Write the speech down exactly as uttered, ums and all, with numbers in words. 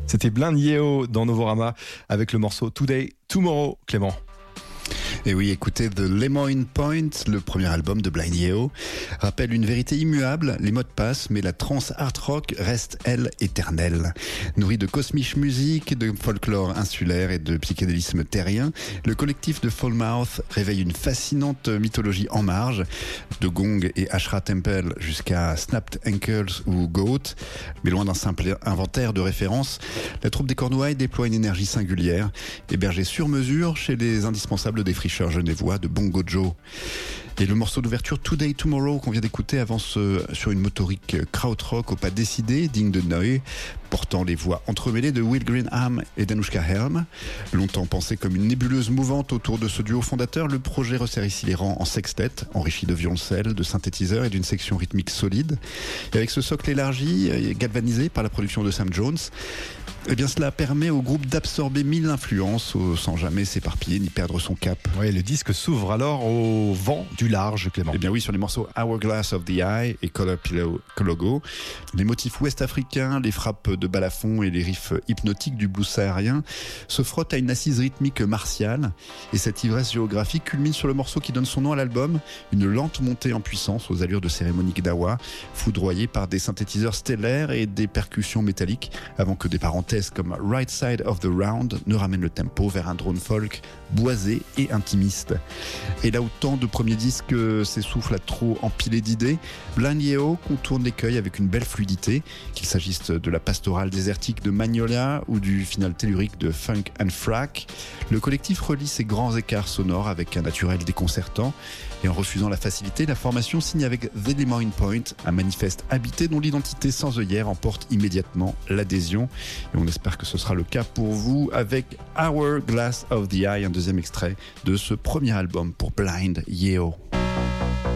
C'était Blind Yeo dans Novorama avec le morceau Today, Tomorrow, Clément. Et oui, écoutez, The Lemoyne Point, le premier album de Blind Yeo, rappelle une vérité immuable, les modes passent, mais la trance art rock reste, elle, éternelle. Nourrie de cosmic music, de folklore insulaire et de psychédélisme terrien, le collectif de Falmouth réveille une fascinante mythologie en marge, de Gong et Ashra Temple jusqu'à Snapped Ankles ou Goat, mais loin d'un simple inventaire de références, la troupe des Cornouailles déploie une énergie singulière, hébergée sur mesure chez les indispensables des fricheurs genevois de Bongo Joe. Et le morceau d'ouverture Today Tomorrow qu'on vient d'écouter avance sur une motorique krautrock au pas décidé, digne de Neu, portant les voix entremêlées de Will Greenham et d'Anushka Helm. Longtemps pensé comme une nébuleuse mouvante autour de ce duo fondateur, le projet resserre ici les rangs en sextet, enrichi de violoncelle, de synthétiseurs et d'une section rythmique solide. Et avec ce socle élargi et galvanisé par la production de Sam Jones, eh bien cela permet au groupe d'absorber mille influences sans jamais s'éparpiller ni perdre son cap. Oui, le disque s'ouvre alors au vent du large, Clément. Eh bien oui, sur les morceaux Hourglass of the Eye et Color Pillow Logo, les motifs ouest-africains, les frappes de balafon et les riffs hypnotiques du blues saharien se frottent à une assise rythmique martiale, et cette ivresse géographique culmine sur le morceau qui donne son nom à l'album, une lente montée en puissance aux allures de cérémonique d'Awa, foudroyée par des synthétiseurs stellaires et des percussions métalliques, avant que des parenthèses comme Right Side of the Round ne ramènent le tempo vers un drone folk boisé et intimiste. Et là où tant de premiers disques s'essoufflent à trop empiler d'idées, Blind Yeo contourne l'écueil avec une belle fluidité, qu'il s'agisse de la pastorale désertique de Magnolia ou du final tellurique de Funk and Frack. Le collectif relie ses grands écarts sonores avec un naturel déconcertant, et en refusant la facilité, la formation signe avec The Lemoyne Point, un manifeste habité dont l'identité sans œillère emporte immédiatement l'adhésion. Et on espère que ce sera le cas pour vous avec Hourglass of the Eye, un deuxième extrait de ce premier album pour Blind Yeo.